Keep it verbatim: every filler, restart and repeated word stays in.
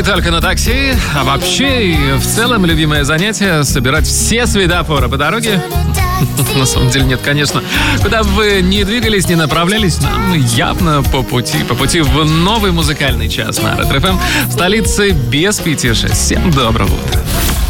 Не только на такси, а вообще и в целом любимое занятие — собирать все светофоры по дороге. На самом деле нет, конечно. Куда бы вы ни двигались, ни направлялись, нам явно по пути. По пути в новый музыкальный час на Ретро эф эм в столице без пяти шесть. Всем доброго утра.